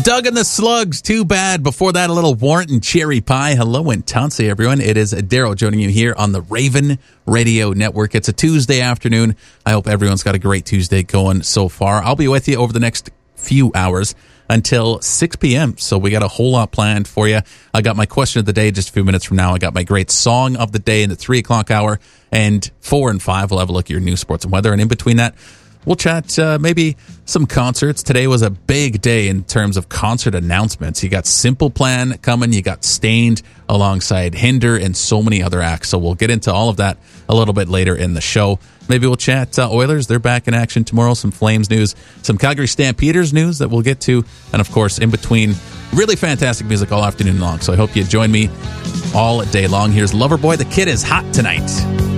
Doug and the Slugs, too bad. Before that, a little Warrant and Cherry Pie. Hello and Tansi, everyone. It is Daryl joining you here on the Raven Radio Network. It's a Tuesday afternoon. I hope everyone's got a great Tuesday going so far. I'll be with you over the next few hours until 6 p.m. So we got a whole lot planned for you. I got my question of the day just a few minutes from now. I got my great song of the day in the 3 o'clock hour. And 4 and 5, we'll have a look at your news, sports, and weather. And in between that, we'll chat maybe some concerts. Today was a big day in terms of concert announcements. You got Simple Plan coming. You got Stained alongside Hinder and so many other acts. So we'll get into all of that a little bit later in the show. Maybe we'll chat Oilers. They're back in action tomorrow. Some Flames news. Some Calgary Stampeders news that we'll get to. And, of course, in between, really fantastic music all afternoon long. So I hope you join me all day long. Here's Loverboy. The Kid is hot tonight.